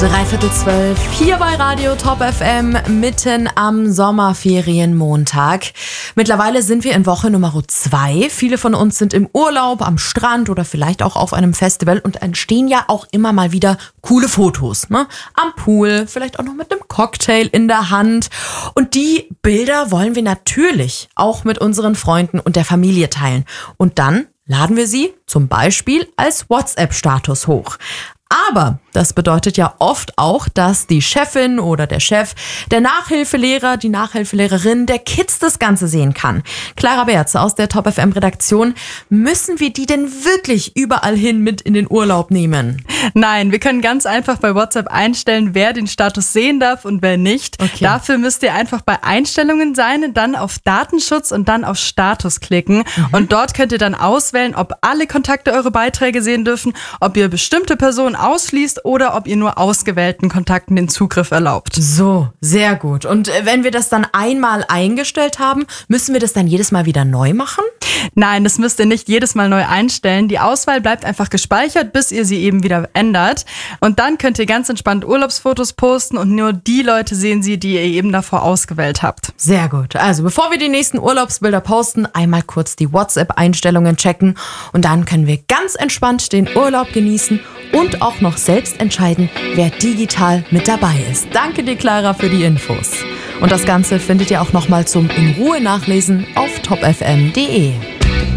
12:03 hier bei Radio Top FM mitten am Sommerferienmontag. Mittlerweile sind wir in Woche Nummer 2. Viele von uns sind im Urlaub, am Strand oder vielleicht auch auf einem Festival und entstehen ja auch immer mal wieder coole Fotos, ne? Am Pool, vielleicht auch noch mit einem Cocktail in der Hand. Und die Bilder wollen wir natürlich auch mit unseren Freunden und der Familie teilen. Und dann laden wir sie zum Beispiel als WhatsApp-Status hoch. Aber das bedeutet ja oft auch, dass die Chefin oder der Chef, der Nachhilfelehrer, die Nachhilfelehrerin der Kids das Ganze sehen kann. Clara Berze aus der Top FM Redaktion, müssen wir die denn wirklich überall hin mit in den Urlaub nehmen? Nein, wir können ganz einfach bei WhatsApp einstellen, wer den Status sehen darf und wer nicht. Okay. Dafür müsst ihr einfach bei Einstellungen sein, dann auf Datenschutz und dann auf Status klicken. Und dort könnt ihr dann auswählen, ob alle Kontakte eure Beiträge sehen dürfen, ob ihr bestimmte Personen ausschließt oder ob ihr nur ausgewählten Kontakten den Zugriff erlaubt. So, sehr gut. Und wenn wir das dann einmal eingestellt haben, müssen wir das dann jedes Mal wieder neu machen? Nein, das müsst ihr nicht jedes Mal neu einstellen. Die Auswahl bleibt einfach gespeichert, bis ihr sie eben wieder ändert. Und dann könnt ihr ganz entspannt Urlaubsfotos posten und nur die Leute sehen sie, die ihr eben davor ausgewählt habt. Sehr gut. Also bevor wir die nächsten Urlaubsbilder posten, einmal kurz die WhatsApp-Einstellungen checken und dann können wir ganz entspannt den Urlaub genießen und auch noch selbst entscheiden, wer digital mit dabei ist. Danke dir, Clara, für die Infos. Und das Ganze findet ihr auch nochmal zum in Ruhe nachlesen auf topfm.de.